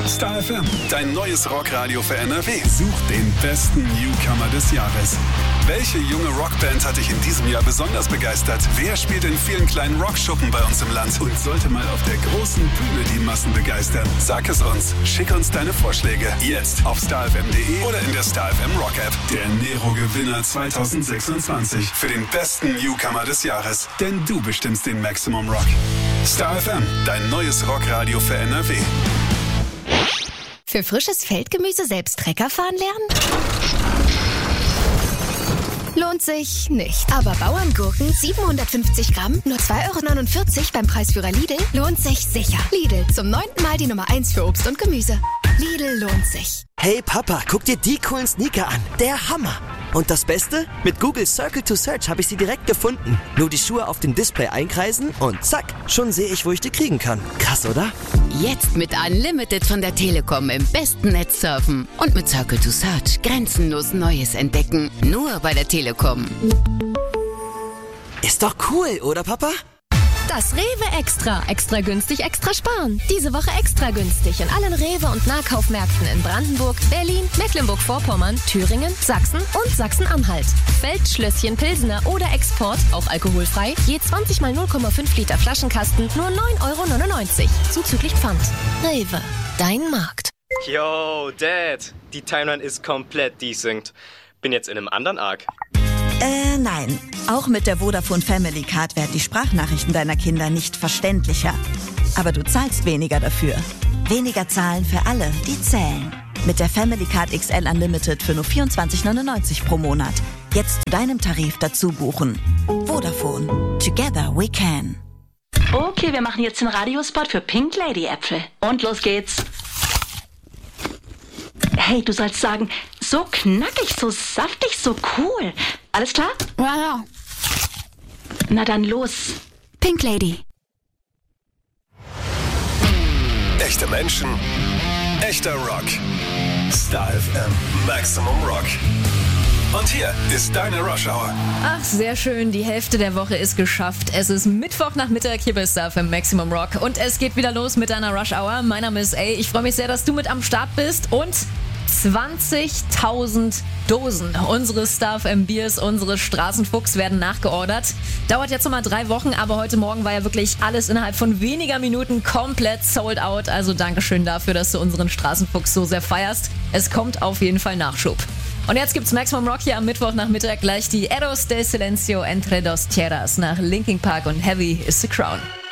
Star FM, dein neues Rockradio für NRW. Such den besten Newcomer des Jahres. Welche junge Rockband hat dich in diesem Jahr besonders begeistert? Wer spielt in vielen kleinen Rockschuppen bei uns im Land und sollte mal auf der großen Bühne die Massen begeistern? Sag es uns. Schick uns deine Vorschläge. Jetzt auf starfm.de oder in der Star FM Rock App. Der Nero-Gewinner 2026 für den besten Newcomer des Jahres. Denn du bestimmst den Maximum Rock. Star FM, dein neues Rockradio für NRW. Für frisches Feldgemüse selbst Trecker fahren lernen? Lohnt sich nicht. Aber Bauerngurken 750 Gramm, nur 2,49 € beim Preisführer Lidl, lohnt sich sicher. Lidl, zum 9. Mal die Nummer 1 für Obst und Gemüse. Lidl lohnt sich. Hey Papa, guck dir die coolen Sneaker an. Der Hammer. Und das Beste? Mit Google Circle to Search habe ich sie direkt gefunden. Nur die Schuhe auf dem Display einkreisen und zack, schon sehe ich, wo ich die kriegen kann. Krass, oder? Jetzt mit Unlimited von der Telekom im besten Netz surfen. Und mit Circle to Search grenzenlos Neues entdecken. Nur bei der Telekom. Ist doch cool, oder Papa? Das Rewe Extra. Extra günstig, extra sparen. Diese Woche extra günstig in allen Rewe- und Nahkaufmärkten in Brandenburg, Berlin, Mecklenburg-Vorpommern, Thüringen, Sachsen und Sachsen-Anhalt. Feldschlösschen Pilsener oder Export, auch alkoholfrei, je 20 mal 0,5 Liter Flaschenkasten, nur 9,99 € zuzüglich Pfand. Rewe, dein Markt. Yo, Dad, die Timeline ist komplett desynced. Bin jetzt in einem anderen Arc. Nein. Auch mit der Vodafone Family Card werden die Sprachnachrichten deiner Kinder nicht verständlicher. Aber du zahlst weniger dafür. Weniger zahlen für alle, die zählen. Mit der Family Card XL Unlimited für nur 24,99 € pro Monat. Jetzt zu deinem Tarif dazu buchen. Vodafone. Together we can. Okay, wir machen jetzt den Radiospot für Pink Lady Äpfel. Und los geht's. Hey, du sollst sagen, so knackig, so saftig, so cool. Alles klar? Ja. Na dann los. Pink Lady. Echte Menschen, echter Rock. Star FM, Maximum Rock. Und hier ist deine Rush Hour. Ach, sehr schön. Die Hälfte der Woche ist geschafft. Es ist Mittwochnachmittag hier bei Star FM Maximum Rock. Und es geht wieder los mit deiner Rush Hour. Mein Name ist A. Ich freue mich sehr, dass du mit am Start bist. Und 20.000 Dosen unseres Star FM Biers, unsere Straßenfuchs werden nachgeordert. Dauert jetzt nochmal 3 Wochen, aber heute Morgen war ja wirklich alles innerhalb von weniger Minuten komplett sold out. Also Dankeschön dafür, dass du unseren Straßenfuchs so sehr feierst. Es kommt auf jeden Fall Nachschub. Und jetzt gibt's Maximum Rock hier am Mittwochnachmittag gleich die Eros del Silencio Entre dos Tierras nach Linkin Park und Heavy is the Crown.